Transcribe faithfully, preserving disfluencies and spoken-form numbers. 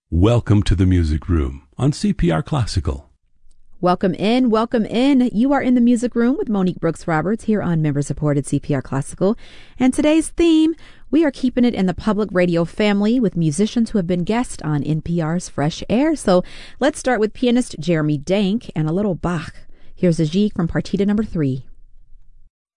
Welcome to the Music Room on C P R Classical. Welcome in, welcome in. You are in the Music Room with Monique Brooks Roberts here on member-supported C P R Classical. And today's theme, we are keeping it in the public radio family with musicians who have been guests on N P R's Fresh Air. So let's start with pianist Jeremy Denk and a little Bach. Here's a Gigue from Partita number three.